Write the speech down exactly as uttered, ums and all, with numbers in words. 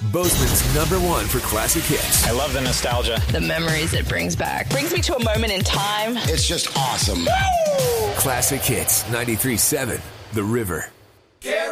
Bozeman's number one for classic hits. I love the nostalgia. The memories it brings back. Brings me to a moment in time. It's just awesome. Classic hits, ninety-three point seven, The River.